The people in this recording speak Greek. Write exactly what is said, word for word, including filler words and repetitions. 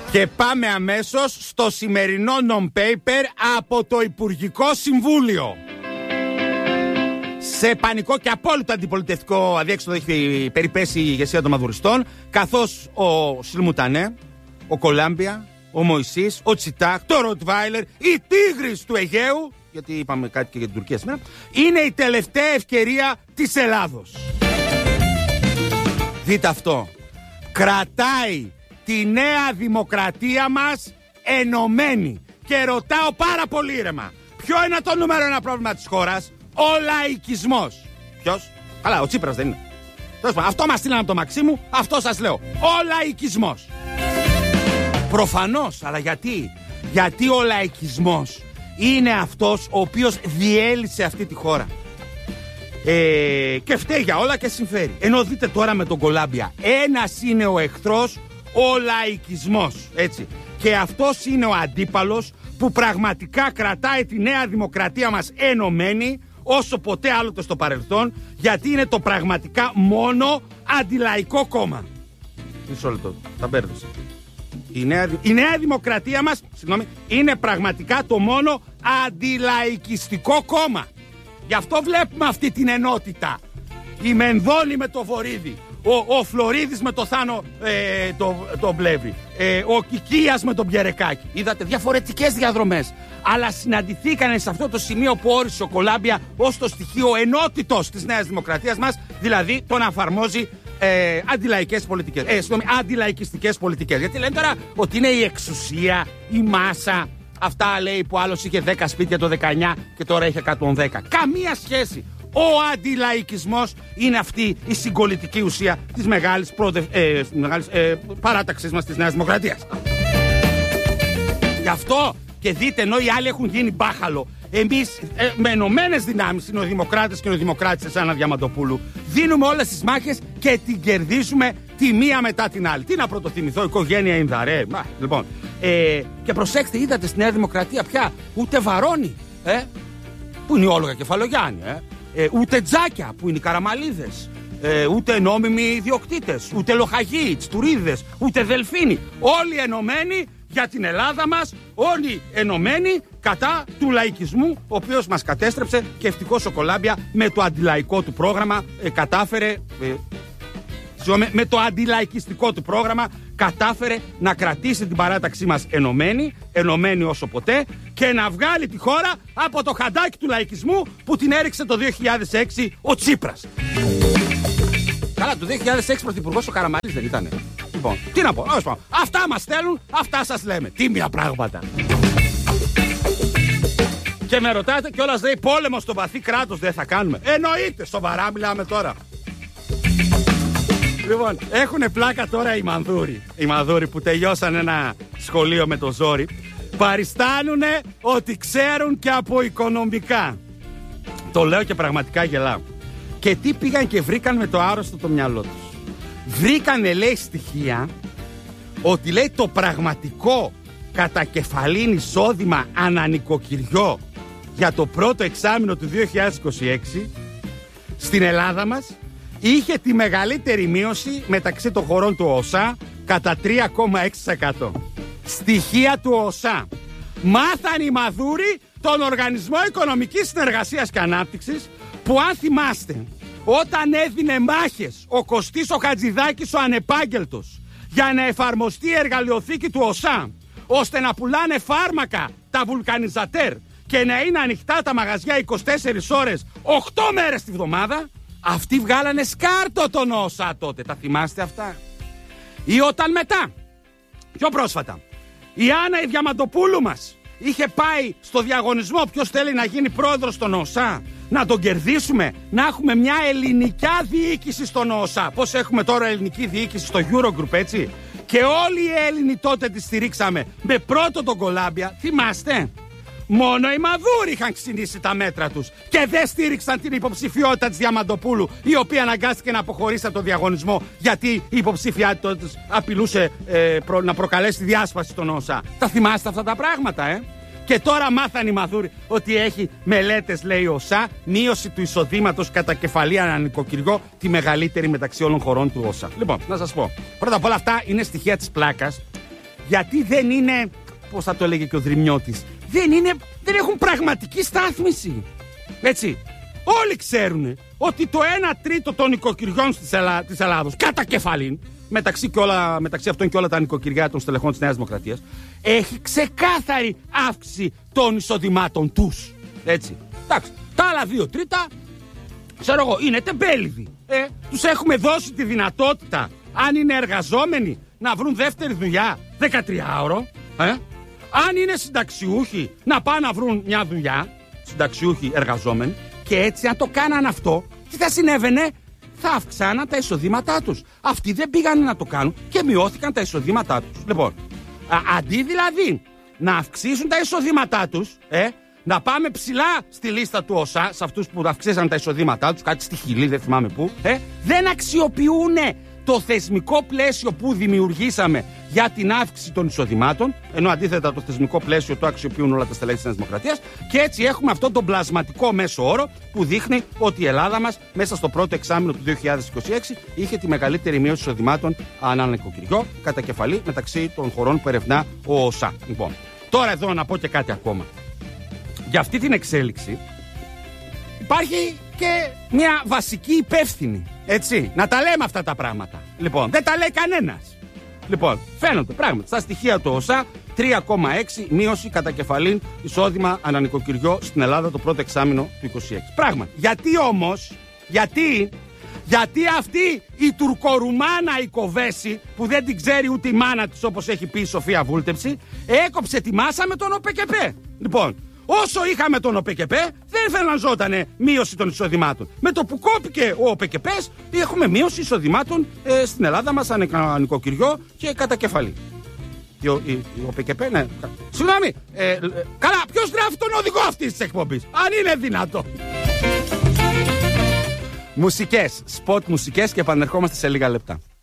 Και πάμε αμέσως στο σημερινό non-paper από το Υπουργικό Συμβούλιο. Σε πανικό και απόλυτο αντιπολιτευτικό αδιέξοδο έχει περιπέσει η ηγεσία των μαδουριστών, καθώς ο Σιλμουτανέ, ο Κολάμπια, ο Μωυσής, ο Τσιτάκ, το Ροτβάιλερ, η Τίγρης του Αιγαίου, γιατί είπαμε κάτι και για την Τουρκία σήμερα, είναι η τελευταία ευκαιρία της Ελλάδος. Δείτε αυτό. Κρατάει τη νέα δημοκρατία μας ενωμένη. Και ρωτάω πάρα πολύ ήρεμα, ποιο είναι το νούμερο ένα πρόβλημα της χώρας? Ο λαϊκισμός. Ποιος? Καλά, ο Τσίπρας δεν είναι. Αυτό μας στείλανε από το Μαξίμου, αυτό σας λέω. Ο λαϊκισμός. Προφανώς, αλλά γιατί? Γιατί ο λαϊκισμός είναι αυτός ο οποίος διέλυσε αυτή τη χώρα. Ε, και φταίει για όλα και συμφέρει. Ενώ δείτε τώρα με τον Κολάμπια, ένας είναι ο εχθρός, ο λαϊκισμός, έτσι. Και αυτός είναι ο αντίπαλος που πραγματικά κρατάει τη νέα δημοκρατία μας ενωμένη όσο ποτέ άλλοτε στο παρελθόν, γιατί είναι το πραγματικά μόνο αντιλαϊκό κόμμα. Μισό λεπτό, τα μπέρδεσα. Η νέα, η νέα δημοκρατία μας, συγγνώμη, είναι πραγματικά το μόνο αντιλαϊκιστικό κόμμα. Γι' αυτό βλέπουμε αυτή την ενότητα. Η Μενδώνη με το Βορίδη, ο, ο Φλωρίδης με το Θάνο ε, το, το Μπλεύρη, ε, ο Κικίας με τον Πιερεκάκη. Είδατε διαφορετικές διαδρομές, αλλά συναντηθήκανε σε αυτό το σημείο που όρισε ο Κολάμπια ως το στοιχείο ενότητος της νέας δημοκρατίας μας, δηλαδή το να εφαρμόζει ε, αντιλαϊκές πολιτικές, ε, συγγνώμη, αντιλαϊκιστικές πολιτικές. Γιατί λένε τώρα ότι είναι η εξουσία, η μάσα. Αυτά λέει που άλλος είχε δέκα σπίτια το δεκαεννιά και τώρα έχει εκατόν δέκα. Καμία σχέση. Ο αντιλαϊκισμός είναι αυτή η συγκολητική ουσία της μεγάλης, προοδε... ε, μεγάλης ε, παράταξης μας της Νέας Δημοκρατίας. Γι' αυτό και δείτε, ενώ οι άλλοι έχουν γίνει μπάχαλο, εμείς ε, με ενωμένες δυνάμεις, είναι ο Δημοκράτες και ο Δημοκράτης σαν Διαμαντοπούλου, δίνουμε όλες τις μάχες και την κερδίζουμε τη μία μετά την άλλη. Τι να πρωτοθυμηθώ, οικογένεια Ινδαρέ. Μα, λοιπόν. Ε, και προσέξτε, είδατε στη Νέα Δημοκρατία πια ούτε Βαρώνη, ε, που είναι η Όλγα Κεφαλογιάννη, ε, ε, ούτε Τζάκια, που είναι οι Καραμαλίδες, ε, ούτε νόμιμοι ιδιοκτήτες, ούτε Λοχαγοί, Τστουρίδες, ούτε Δελφίνοι. Όλοι ενωμένοι για την Ελλάδα μας, όλοι ενωμένοι κατά του λαϊκισμού, ο οποίος μας κατέστρεψε, και ευτυχώς ο Κολάμπια με το αντιλαϊκό του πρόγραμμα ε, κατάφερε... Ε, με το αντιλαϊκιστικό του πρόγραμμα κατάφερε να κρατήσει την παράταξή μας ενωμένη, ενωμένη όσο ποτέ, και να βγάλει τη χώρα από το χαντάκι του λαϊκισμού που την έριξε το δύο χιλιάδες έξι ο Τσίπρας. Καλά, το δύο χιλιάδες έξι πρωθυπουργός ο Καραμαλής δεν ήτανε? Λοιπόν, τι να πω, πω, αυτά μας στέλνουν, αυτά σας λέμε. Τίμια πράγματα. Και με ρωτάτε κιόλας, λέει, πόλεμο στο βαθύ κράτος δεν θα κάνουμε? Εννοείται, σοβαρά μιλάμε τώρα. Λοιπόν, έχουνε πλάκα τώρα οι Μανδούροι. Οι Μανδούροι που τελειώσαν ένα σχολείο με το ζόρι, παριστάνουνε ότι ξέρουν και από οικονομικά. Το λέω και πραγματικά γελάω. Και τι πήγαν και βρήκαν με το άρρωστο το μυαλό τους? Βρήκανε, λέει, στοιχεία ότι, λέει, το πραγματικό κατακεφαλήν εισόδημα ανανοικοκυριό για το πρώτο εξάμηνο του δύο χιλιάδες είκοσι έξι στην Ελλάδα μας είχε τη μεγαλύτερη μείωση μεταξύ των χωρών του ΟΣΑ κατά τρία κόμμα έξι τοις εκατό. Στοιχεία του ΟΣΑ. Μάθαν οι Μαδούροι τον Οργανισμό Οικονομικής Συνεργασίας και Ανάπτυξης, που, αν θυμάστε, όταν έδινε μάχες ο Κωστής ο Χατζηδάκης ο ανεπάγγελτος για να εφαρμοστεί η εργαλειοθήκη του ΟΣΑ, ώστε να πουλάνε φάρμακα τα βουλκανιζατέρ και να είναι ανοιχτά τα μαγαζιά είκοσι τέσσερις ώρες, οκτώ μέρες τη βδομάδα, αυτοί βγάλανε σκάρτο τον ΟΣΑ τότε. Τα θυμάστε αυτά? Ή όταν μετά, πιο πρόσφατα, η Άννα η Διαμαντοπούλου μας είχε πάει στο διαγωνισμό ποιος θέλει να γίνει πρόεδρος στον ΟΣΑ, να τον κερδίσουμε, να έχουμε μια ελληνικά διοίκηση στον ΟΣΑ. Πώς έχουμε τώρα ελληνική διοίκηση στο Eurogroup, έτσι? Και όλοι οι Έλληνοι τότε τη στηρίξαμε με πρώτο τον Κολάμπια. Θυμάστε? Μόνο οι Μαδούροι είχαν ξυνήσει τα μέτρα τους και δεν στήριξαν την υποψηφιότητα της Διαμαντοπούλου, η οποία αναγκάστηκε να αποχωρήσει από το διαγωνισμό γιατί η υποψηφιότητά της απειλούσε ε, προ, να προκαλέσει διάσπαση στον ΟΣΑ. Τα θυμάστε αυτά τα πράγματα, ε? Και τώρα μάθαν οι Μαδούροι ότι έχει μελέτες, λέει ο ΟΣΑ, μείωση του εισοδήματος κατά κεφαλή ανανοικοκυριό, τη μεγαλύτερη μεταξύ όλων χωρών του ΟΣΑ. Λοιπόν, να σας πω, πρώτα απ' όλα αυτά είναι στοιχεία της πλάκας. Γιατί δεν είναι, πώς θα το έλεγε και ο Δρυμιώτης, δεν, είναι, δεν έχουν πραγματική στάθμιση. Έτσι. Όλοι ξέρουν ότι το ένα τρίτο των νοικοκυριών της, Ελλά, της Ελλάδος, κατά κεφαλήν, μεταξύ, και όλα, μεταξύ αυτών και όλα τα νοικοκυριά των στελεχών της Νέας Δημοκρατίας, έχει ξεκάθαρη αύξηση των εισοδημάτων τους. Έτσι. Εντάξει. Τα άλλα δύο τρίτα, ξέρω εγώ, είναι τεμπέληδοι. Ε, τους έχουμε δώσει τη δυνατότητα, αν είναι εργαζόμενοι, να βρουν δεύτερη δουλειά δεκατριάωρο. Ε. Αν είναι συνταξιούχοι, να πάνε να βρουν μια δουλειά, συνταξιούχοι εργαζόμενοι. Και έτσι, αν το κάναν αυτό, τι θα συνέβαινε? Θα αυξάναν τα εισοδήματά τους. Αυτοί δεν πήγαν να το κάνουν και μειώθηκαν τα εισοδήματά τους. Λοιπόν, α, αντί δηλαδή να αυξήσουν τα εισοδήματά τους, ε, να πάμε ψηλά στη λίστα του ΟΣΑ, σε αυτούς που αυξήσαν τα εισοδήματά τους, κάτι στη Χιλή, δεν θυμάμαι πού, ε, δεν αξιοποιούν το θεσμικό πλαίσιο που δημιουργήσαμε για την αύξηση των εισοδημάτων, ενώ αντίθετα το θεσμικό πλαίσιο το αξιοποιούν όλα τα στελέχη της Νέας Δημοκρατίας, και έτσι έχουμε αυτόν τον πλασματικό μέσο όρο που δείχνει ότι η Ελλάδα μας μέσα στο πρώτο εξάμηνο του δύο χιλιάδες είκοσι έξι είχε τη μεγαλύτερη μείωση εισοδημάτων ανά νοικοκυριό κατά κεφαλή μεταξύ των χωρών που ερευνά ο ΟΣΑ. Λοιπόν, τώρα εδώ να πω και κάτι ακόμα. Για αυτή την εξέλιξη υπάρχει και μια βασική υπεύθυνη. Έτσι, να τα λέμε αυτά τα πράγματα. Λοιπόν, δεν τα λέει κανένας. Λοιπόν, φαίνονται πράγματι στα στοιχεία του ΟΣΑ, τρία κόμμα έξι μείωση κατά κεφαλήν εισόδημα ανά νοικοκυριό στην Ελλάδα το πρώτο εξάμηνο του είκοσι έξι. Πράγματι. Γιατί όμως, γιατί, γιατί αυτή η τουρκορουμάνα η Κοβέση, που δεν την ξέρει ούτε η μάνα της, όπως έχει πει η Σοφία Βούλτεψη, έκοψε τη μάσα με τον ΟΠΕΚΕΠΕ. Λοιπόν, όσο είχαμε τον ΟΠΕΚΕΠΕ, δεν φαιναζότανε μείωση των εισοδημάτων. Με το που κόπηκε ο ΟΠΕΚΕΠΕΣ, έχουμε μείωση εισοδημάτων ε, στην Ελλάδα μας, ανά νοικοκυριό και κατά κεφαλή. Και ο, η, η ΟΠΕΚΕΠΕ, ναι. Συγγνώμη, ε, ε, καλά, ποιος γράφει τον οδηγό αυτής της εκπομπής, αν είναι δυνατό. Μουσικές, σποτ μουσικές, και επανερχόμαστε σε λίγα λεπτά.